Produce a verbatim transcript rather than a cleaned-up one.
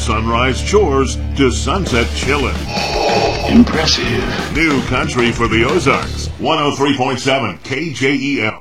sunrise chores to sunset chillin'. Impressive. New country for the Ozarks. one oh three point seven K J E L.